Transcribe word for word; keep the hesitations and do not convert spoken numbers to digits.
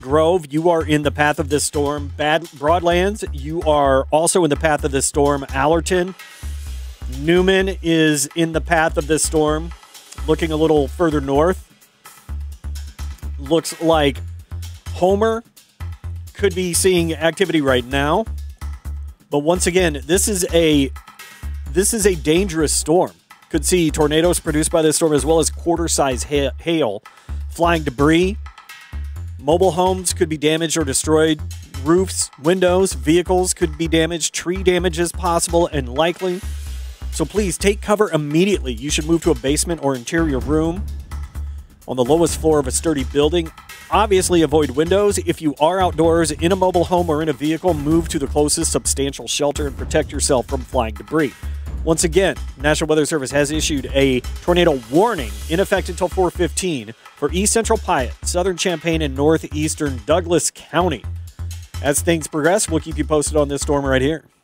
Grove, you are in the path of this storm. Bad Broadlands, you are also in the path of this storm. Allerton, Newman is in the path of this storm. Looking a little further north, looks like Homer could be seeing activity right now. But once again, this is a this is a dangerous storm. Could see tornadoes produced by this storm as well as quarter-size ha hail, flying debris. Mobile homes could be damaged or destroyed. Roofs, windows, vehicles could be damaged. Tree damage is possible and likely. So please take cover immediately. You should move to a basement or interior room on the lowest floor of a sturdy building. Obviously, avoid windows. If you are outdoors in a mobile home or in a vehicle, move to the closest substantial shelter and protect yourself from flying debris. Once again, National Weather Service has issued a tornado warning in effect until four fifteen for East Central Piatt, Southern Champaign, and Northeastern Douglas County. As things progress, we'll keep you posted on this storm right here.